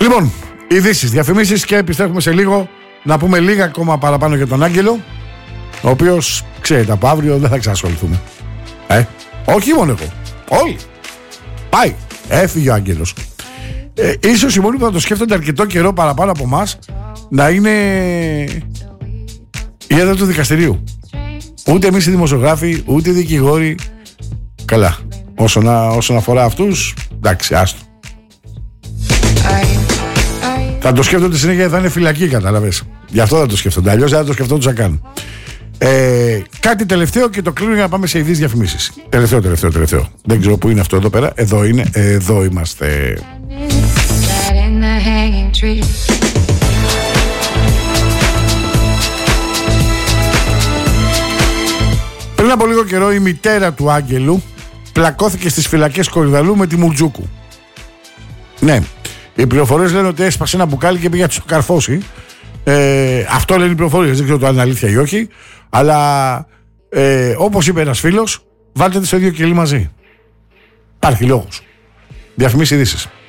Λοιπόν, ειδήσεις, διαφημίσεις και επιστρέφουμε σε λίγο να πούμε λίγα ακόμα παραπάνω για τον Άγγελο, ο οποίος, ξέρετε, από αύριο δεν θα ξανασχοληθούμε. Όχι μόνο εγώ. Όλοι. Πάει. Έφυγε ο Άγγελος. Ίσως οι μόνοι που θα το σκέφτονται αρκετό καιρό παραπάνω από εμάς να είναι η έδρα του δικαστηρίου. Ούτε εμείς οι δημοσιογράφοι, ούτε οι δικηγόροι. Καλά. Όσον αφορά αυτούς, εντάξει, άστο. Θα το σκέφτονται συνέχεια, θα είναι φυλακή, κατάλαβες. Γι' αυτό θα το σκέφτονται. Αλλιώς δεν θα το σκεφτόντουσαν καν. Κάτι τελευταίο και το κλείνω για να πάμε σε ειδήσεις διαφημίσεις. Τελευταίο. Δεν ξέρω που είναι αυτό εδώ πέρα. Εδώ είναι. Εδώ είμαστε. Πριν από λίγο καιρό η μητέρα του Άγγελου πλακώθηκε στις φυλακές Κορυδαλού με τη Μουρτζούκου. Ναι. Οι πληροφορίες λένε ότι έσπασε ένα μπουκάλι και πήγε να του καρφώσει. Αυτό λένε οι πληροφορίες. Δεν ξέρω το αν είναι αλήθεια ή όχι. Αλλά όπως είπε ένας φίλος, βάλτε τις στο ίδιο κελί μαζί. Υπάρχει λόγος. Διαφημίσεις, ειδήσεις.